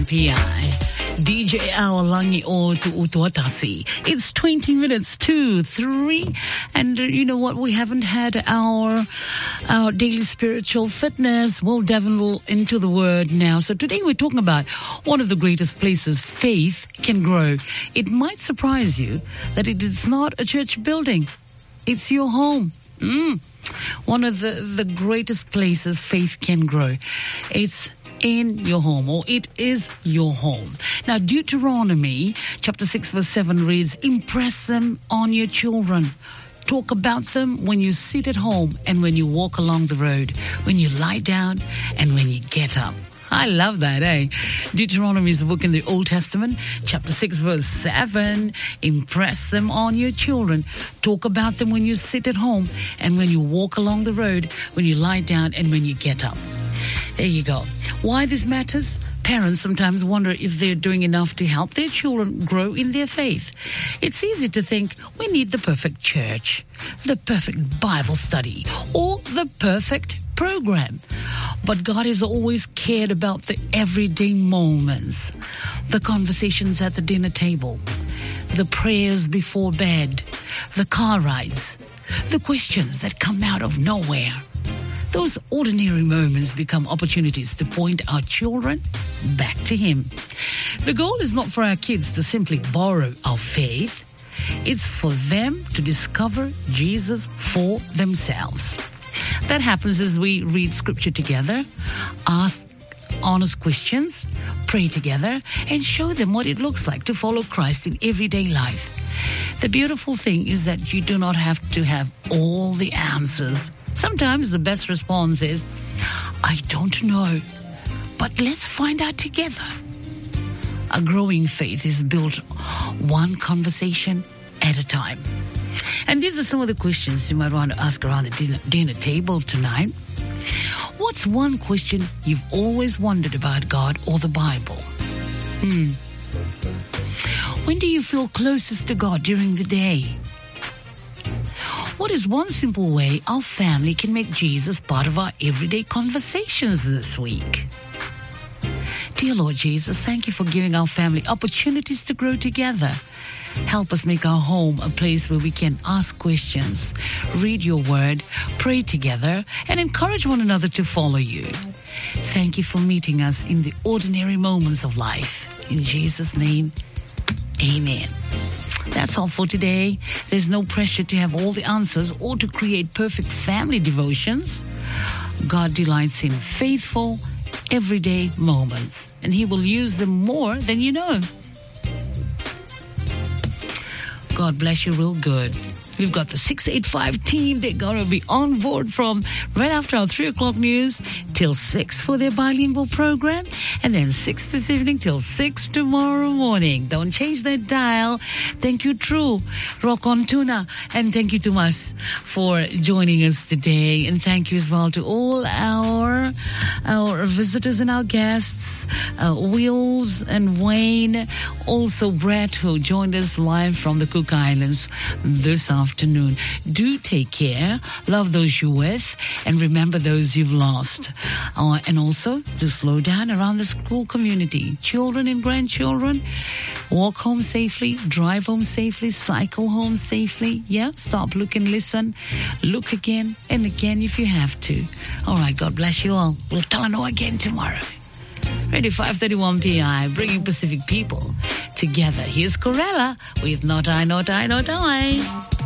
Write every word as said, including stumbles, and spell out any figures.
one P I. D J Awalangi o tu utuatasi. It's twenty minutes to three. And uh, you know what? We haven't had our, our daily spiritual fitness. We'll delve into the word now. So today we're talking about one of the greatest places faith can grow. It might surprise you that it is not a church building. It's your home. Mm. One of the, the greatest places faith can grow. It's in your home, or it is your home. Now, Deuteronomy chapter six verse seven reads, impress them on your children. Talk about them when you sit at home and when you walk along the road, when you lie down and when you get up. I love that, eh? Deuteronomy is a book in the Old Testament, chapter six, verse seven. Impress them on your children. Talk about them when you sit at home and when you walk along the road, when you lie down and when you get up. There you go. Why this matters? Parents sometimes wonder if they're doing enough to help their children grow in their faith. It's easy to think we need the perfect church, the perfect Bible study, or the perfect program. But God has always cared about the everyday moments, the conversations at the dinner table, the prayers before bed, the car rides, the questions that come out of nowhere. Those ordinary moments become opportunities to point our children back to Him. The goal is not for our kids to simply borrow our faith. It's for them to discover Jesus for themselves. That happens as we read scripture together, ask honest questions, pray together, and show them what it looks like to follow Christ in everyday life. The beautiful thing is that you do not have to have all the answers. Sometimes the best response is, I don't know, but let's find out together. A growing faith is built one conversation at a time. And these are some of the questions you might want to ask around the dinner, dinner table tonight. What's one question you've always wondered about God or the Bible? Hmm. When do you feel closest to God during the day? What is one simple way our family can make Jesus part of our everyday conversations this week? Dear Lord Jesus, thank you for giving our family opportunities to grow together. Help us make our home a place where we can ask questions, read your word, pray together, and encourage one another to follow you. Thank you for meeting us in the ordinary moments of life. In Jesus' name, amen. That's all for today. There's no pressure to have all the answers or to create perfect family devotions. God delights in faithful, everyday moments, and He will use them more than you know. God bless you real good. We've got the six eighty-five team. They're going to be on board from right after our three o'clock news till six for their bilingual program. And then six this evening till six tomorrow morning. Don't change that dial. Thank you, True, Rock on Tuna. And thank you, Tomas, for joining us today. And thank you as well to all our, our visitors and our guests, uh, Wills and Wayne. Also, Brett, who joined us live from the Cook Islands this afternoon. afternoon. Do take care. Love those you're with, and remember those you've lost. Uh, and also to slow down around the school community. Children and grandchildren, walk home safely, drive home safely, cycle home safely. Yeah, stop, look and listen. Look again and again if you have to. All right, God bless you all. We'll tell you again tomorrow. Radio five thirty-one P I, bringing Pacific people together. Here's Corella with Not I, Not I, Not I.